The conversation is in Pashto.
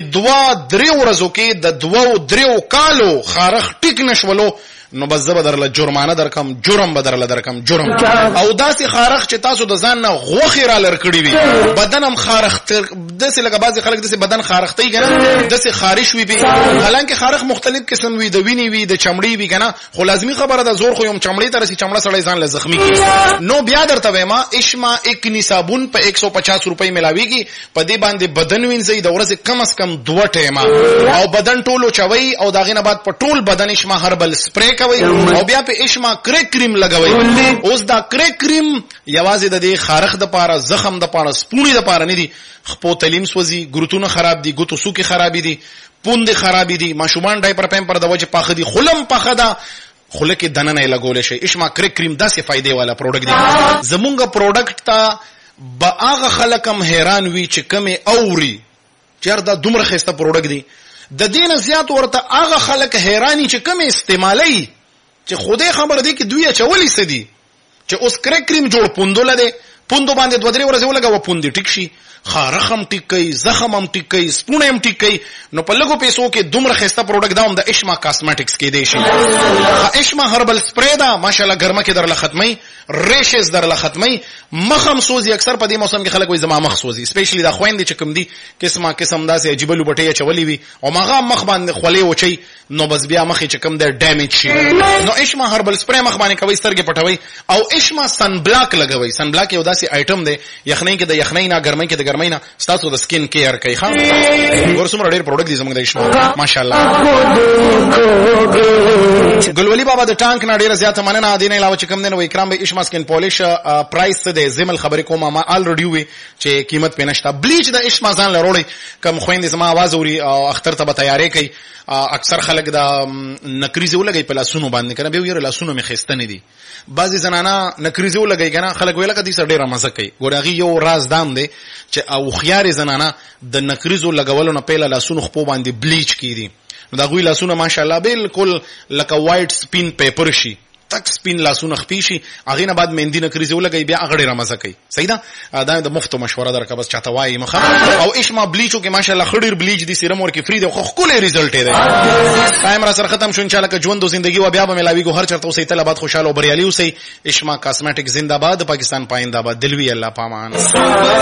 2-3 ورځو کې د 2-3 کالو خارخ ټیک نشولو نو بس زه به درله جرمانه درکم، جرم به درله درکم، جرم. او داسې خارخ چې تاسو د ځان نه غوښې را لر کړي وي، بدن هم خارخ داسې لکه بعضې خلک داسې بدن خارښتوي که نه، داسې خارش وي پې. حالانکه خارخ مختلف قسم وي، د وینې وي، د چمړې وي که نه، خو لازمي خبره ده زور خو یم چمړې ته رسي، چمړه سړی ځان له زخمي کړي. نو بیا درته وایم اشما اکني صابون په 150 روپۍ ملاویږي، په دې باندې بدن وینځئ د ورځې کم از کم 2 ټیمه، او بدن ټول وچوئ، او د هغې نه بعد په ټول بدن اشما هربل سپری کوي، او بیا په اشما کریک کریم لګوي. اوس دا کریک کریم یوازې د دې خارخ د پاره، زخم د پاره، سپونې د پاره نه دي. خپو تلیم سوځي، ګروتونه خراب دي، ګوتو سوکې خرابې دي، پوندې خرابې دي، ماشومان ډایپر پیمپر د وجې پاخه دي، خولم پاخه ده، خوله کې دننه یې لګولی شي. اشما کریک کریم داسې فایدې والا پروډکټ دی. زمونږ پروډکټ ته به هغه خلک هم حیران وي چې کمې اوري چې یار دا دومره ښایسته پروډکټ دی. د دې نه زیات ورته هغه خلک حیراني چې کمې استعمالوي چې خدای خبر دی کې دوی اچولي څه دي. چې اوس کریک کریم جوړ پوندو لده، پوندو باندې 2-3 ورځې ولګوه، پوندې ټیک شي، خارخ هم ټیک کوي، زخم هم ټیک کوي، سپونه هم ټیک کوي. نو په لږو پیسو کې دومره ښایسته پروډکټ دا هم د اشما کاسمیټکس کېدی شي. اشما هربل سپری ده، ماشاءالله ګرمه کې درله ختمي، ریشز درله ختمي، مخ هم سوځي. اکثر په دې موسم کې خلک وایي زما مخ سوځي، سپیشلی دا خویندې چې کوم دي قسمه قسم داسې عجیبه لوبټۍ اچولي وي او مغه مخ باندې خولې وچوي، نو بس بیا مخې چې کوم دی ډیمیج شي. نو اشما هربل سپری مخ باندې کوي، سترګې پټوي، او اشما سن بلاک لګوي. سن بلاک یو داسې آیټم دی، یخنۍ کې د یخنۍ نه، ګرمۍ کې د ګرمۍ نه ستاسو د سکین کیر کوي. ښه ګور څومره ډېر پروډکټ دي زموږ د اشما، ماشاءالله. ګلولي بابا د ټانک نه ډېره زیاته مننه. دې نه علاوه چې کوم دی نو اکرام به اشما سکین پالیش پرایس څه دی زمل خبرې کوم، ما الریډي وي چې قیمت پې نشته. بلیچ د اشما ځان له وروړئ، کوم خویندې زما आवाज اوري او اختر ته به تیارې کوي، اکثر خلک د نکریزې ولګوي په لاسونو باندې که نه، بیا ویره لاسونو مې ښایسته نه دي. بعضې زنانه نکریزې ولګوي که نه، خلک ویل که دې سره ډېره مزه کوي. ګوره هغې یو راز دام دی چې هوښیارې زنانه د نکریزو لګولو نه پهله لاسونو خپو باندې بلیچ کړي، نو د هغوی لاسونه ماشاءالله بالکل لکه وایټ سپین پیپر شي، تک سپین لاسونه خپې شي. هغې نه بعد مهندي نکریزې ولګوي، بیا هغه ډېره مزه کوي. صحیح ده، دا د مفتو مشوره درکه، بس چاته وایي مخه. او اشما بلیچو کې ماشاءالله ښه ډېر بلیچ دي، سیرم ورکې فری دی، خو ښکلی ریزلټ یې دی. ټایم را سره ختم شو، انشاءالله که ژوند و زندګي و بیا به میلاویږو. هر چېرته اوسئ، تل آباد، خوشحاله او بریالي اوسئ. اشما کاسمیټک زنده باد، پاکستان پاینده باد. دلوي الله پامان.